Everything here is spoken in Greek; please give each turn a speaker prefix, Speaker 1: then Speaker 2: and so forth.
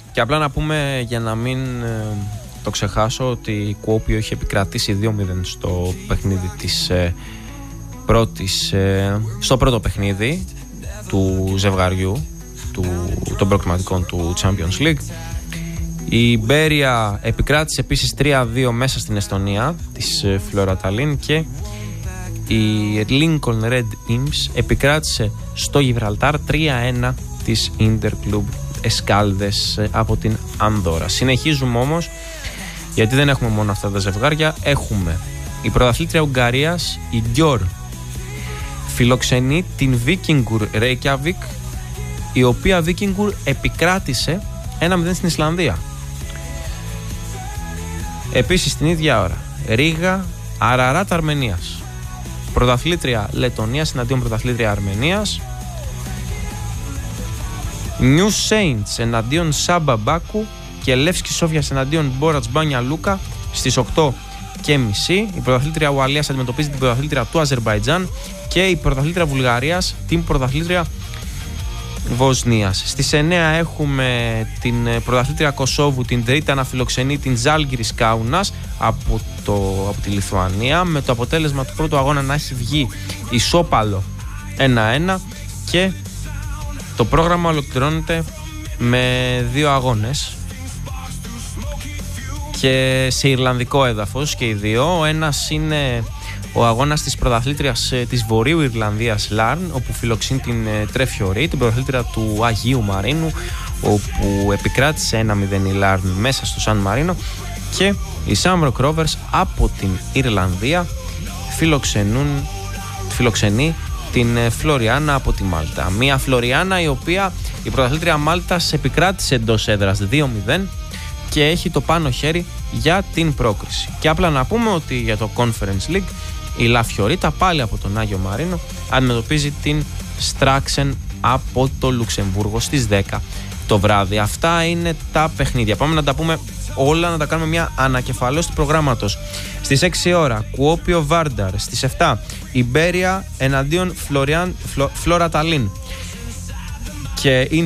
Speaker 1: Και απλά να πούμε, για να μην το ξεχάσω, ότι η Κουόπιο είχε επικρατήσει 2-0 στο παιχνίδι της στο πρώτο παιχνίδι του ζευγαριού των προκριματικών του Champions League. Η Μπέρια επικράτησε επίσης 3-2 μέσα στην Εστονία της Flora Tallinn και η Lincoln Red Imps επικράτησε στο Γιβραλτάρ 3-1 της Interclub Escaldes από την Ανδόρα. Συνεχίζουμε όμως, γιατί δεν έχουμε μόνο αυτά τα ζευγάρια. Έχουμε η πρωταθλήτρια Ουγγαρίας, η Gjor, φιλοξενεί την Vikingur Reykjavik, η οποία Vikingur επικράτησε 1-0 στην Ισλανδία. Επίσης την ίδια ώρα Ρίγα Αραράτ Αρμενίας, πρωταθλήτρια Λετωνίας εναντίον πρωταθλήτρια Αρμενίας. New Saints εναντίον Σάμπα Μπάκου και Λεύσκι Σόφιας εναντίον Μπόρατς Μπάνια Λούκα στις 8:30. Η πρωταθλήτρια Ουαλίας αντιμετωπίζει την πρωταθλήτρια του Αζερμπαϊτζάν και η πρωταθλήτρια Βουλγαρίας την πρωταθλήτρια Βοσνίας. Στις 9 έχουμε την πρωταθλήτρια Κωσόβου, την Τρίτα, να φιλοξενεί την Ζάλγκιρις Κάουνας από τη Λιθουανία, με το αποτέλεσμα του πρώτου αγώνα να έχει βγει ισόπαλο 1-1, και το πρόγραμμα ολοκληρώνεται με 2 αγώνες και σε Ιρλανδικό έδαφος και οι δύο. Ο ένας είναι ο αγώνας της πρωταθλήτριας της Βορείου Ιρλανδίας Λάρν, όπου φιλοξενεί την Τρεφιορή, την πρωταθλήτρια του Αγίου Μαρίνου, όπου επικράτησε 1-0 η Λάρν μέσα στο Σαν Μαρίνο, και οι Shamrock Rovers από την Ιρλανδία φιλοξενεί την Φλωριάνα από τη Μάλτα. Μια Φλωριάνα η οποία η πρωταθλήτρια Μάλτας επικράτησε εντός έδρας 2-0 και έχει το πάνω χέρι για την πρόκριση. Και απλά να πούμε ότι για το Conference League η Λα Φιωρίτα, πάλι από τον Άγιο Μαρίνο, αντιμετωπίζει την Στράξεν από το Λουξεμβούργο στις 10 το βράδυ. Αυτά είναι τα παιχνίδια. Πάμε να τα πούμε όλα, να τα κάνουμε μια ανακεφαλαίωση του προγράμματος. Στις 6 ώρα Κουόπιο Βάρνταρ, στις 7 η Μπέρια εναντίον Flora Tallinn και